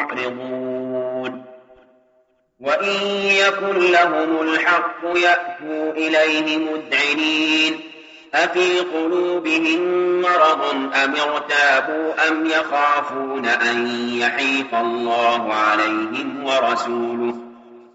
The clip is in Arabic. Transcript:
معرضون وإن يكن لهم الحق يأتوا إليه مذعنين أفي قلوبهم مرض أم ارتابوا أم يخافون أن يحيف الله عليهم ورسوله